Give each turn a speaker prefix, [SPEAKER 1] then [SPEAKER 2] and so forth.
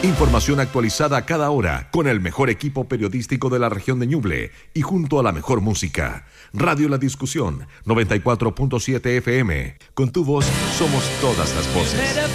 [SPEAKER 1] Información actualizada a cada hora con el mejor equipo periodístico de la región de Ñuble y junto a la mejor música. Radio La Discusión, 94.7 FM. Con tu voz somos todas las voces.